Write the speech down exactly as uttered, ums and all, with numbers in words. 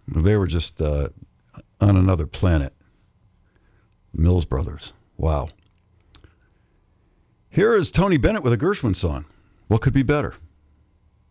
They were just uh, on another planet. Mills Brothers. Wow. Here is Tony Bennett with a Gershwin song. What could be better?